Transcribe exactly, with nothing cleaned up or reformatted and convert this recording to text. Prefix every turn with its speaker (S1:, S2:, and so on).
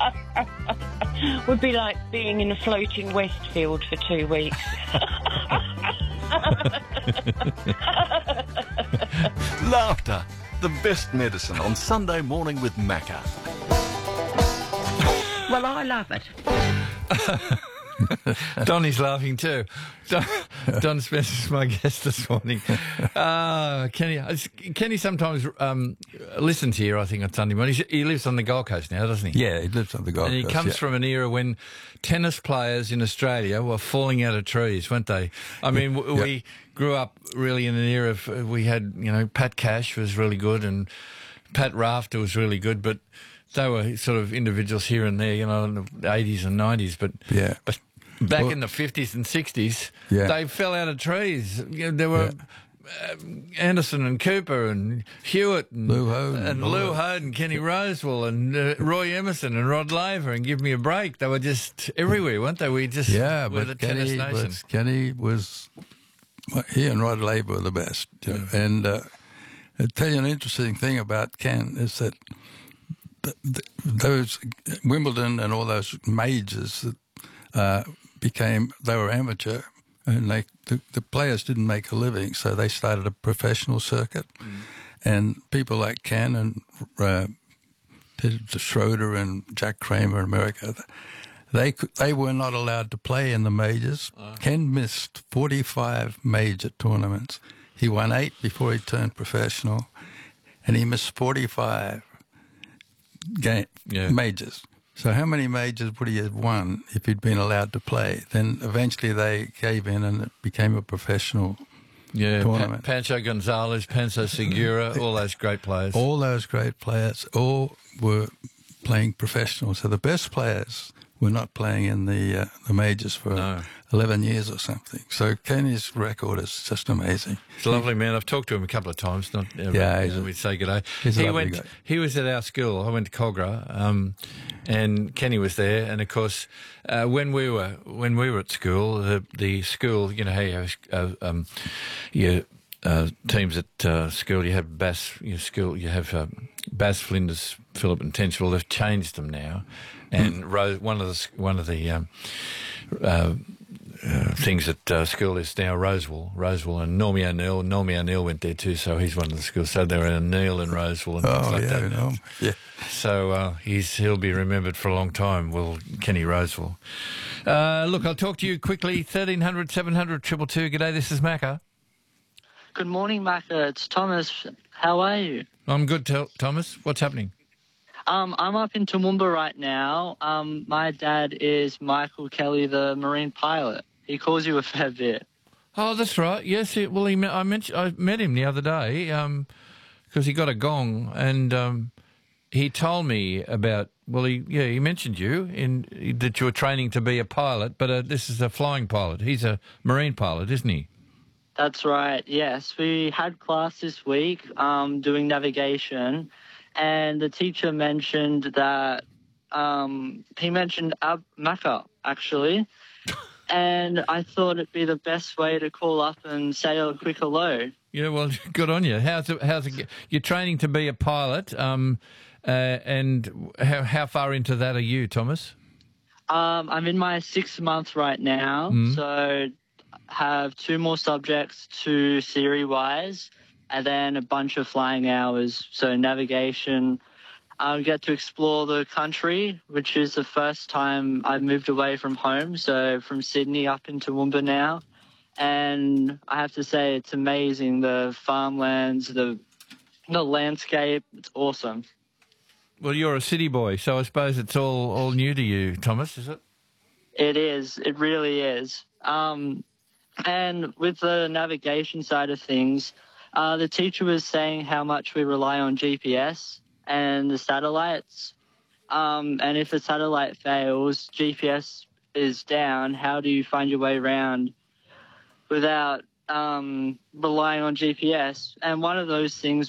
S1: Would be like being in a floating Westfield for two weeks.
S2: Laughter, the best medicine on Sunday morning with Macca.
S1: Well, I love it.
S3: Donnie's laughing too. Don, Don Spencer's my guest this morning. Uh, Kenny, Kenny sometimes um, listens here, I think, on Sunday morning. He lives on the Gold Coast now, doesn't he?
S4: Yeah, he lives on the Gold
S3: and he
S4: Coast.
S3: comes
S4: yeah.
S3: from an era when tennis players in Australia were falling out of trees, weren't they? I mean,
S4: yeah.
S3: w- we
S4: yeah.
S3: grew up really in an era of, we had, you know, Pat Cash was really good and Pat Rafter was really good, but they were sort of individuals here and there, you know, in the eighties and nineties. But,
S4: yeah.
S3: but back
S4: well,
S3: in the fifties and sixties,
S4: yeah.
S3: they fell out of trees. You know, there were...
S4: Yeah.
S3: Uh, Anderson and Cooper and Hewitt and
S4: Lou Hode
S3: and Lou Hode and Kenny Rosewell and uh, Roy Emerson and Rod Laver and give me a break. They were just everywhere, weren't they? We just
S4: yeah,
S3: were the
S4: but
S3: tennis
S4: Kenny
S3: nation.
S4: was, Kenny was, well, he and Rod Laver were the best. You know?
S3: Yeah.
S4: And uh, I'll tell you an interesting thing about Ken is that th- th- those Wimbledon and all those majors that uh, became, they were amateur. And they, the, the players didn't make a living, so they started a professional circuit. Mm. And people like Ken and uh, Schroeder and Jack Kramer in America, they they were not allowed to play in the majors. Oh. Ken missed forty-five major tournaments. He won eight before he turned professional, and he missed forty-five game,
S3: yeah.
S4: majors. So how many majors would he have won if he'd been allowed to play? Then eventually they gave in and it became a professional
S3: yeah,
S4: tournament.
S3: Pa- Pancho Gonzalez, Pancho Segura, all those great players.
S4: All those great players, all were playing professional. So the best players were not playing in the uh, the majors for
S3: no.
S4: eleven years or something. So Kenny's record is just amazing.
S3: He's a lovely man. I've talked to him a couple of times. Not ever,
S4: yeah,
S3: you know, we say good day.
S4: He's a
S3: he
S4: lovely
S3: went.
S4: guy.
S3: He was at our school. I went to Cogra, um, and Kenny was there. And of course, uh, when we were when we were at school, the the school, you know, how you have uh, um, you, uh, teams at uh, school. You have Bass. Your school. You have um, Bass, Flinders, Phillip, and Tenchville. They've changed them now. And mm. Rose, one of the one of the um, uh, uh, things at uh, school is now Rosewell, Rosewell, and Normie O'Neill. Normie O'Neill went there too, so he's one of the schools. So there are O'Neill and Rosewell and
S4: oh,
S3: things like
S4: yeah,
S3: that.
S4: No. Yeah.
S3: So uh, he's he'll be remembered for a long time. Well, Kenny Rosewell. Uh, look, I'll talk to you quickly. Thirteen hundred, seven hundred, triple two. G'day, this is Macca.
S5: Good morning, Macca. It's Thomas. How are you?
S3: I'm good, t- Thomas. What's happening?
S5: Um, I'm up in Toowoomba right now. Um, my dad is Michael Kelly, the Marine pilot. He calls you a fair bit.
S3: Oh, that's right. Yes. It, well, he met, I mentioned I met him the other day because um, he got a gong, and um, he told me about. Well, he yeah he mentioned you in that you were training to be a pilot, but uh, this is a flying pilot. He's a Marine pilot, isn't he?
S5: That's right. Yes, we had class this week um, doing navigation. And the teacher mentioned that um, he mentioned Ab Macca, actually. And I thought it'd be the best way to call up and say a quick hello.
S3: Yeah, well, good on you. How's it, how's it, you're training to be a pilot, um, uh, and how, how far into that are you, Thomas?
S5: Um, I'm in my sixth month right now, mm. so have two more subjects, two theory-wise, and then a bunch of flying hours, so navigation. I get to explore the country, which is the first time I've moved away from home, so from Sydney up into Toowoomba now. And I have to say, it's amazing, the farmlands, the, the landscape, it's awesome.
S3: Well, you're a city boy, so I suppose it's all, all new to you, Thomas, is it?
S5: It is, it really is. Um, and with the navigation side of things, Uh, the teacher was saying how much we rely on G P S and the satellites. Um, and if a satellite fails, G P S is down. How do you find your way around without um, relying on G P S? And one of those things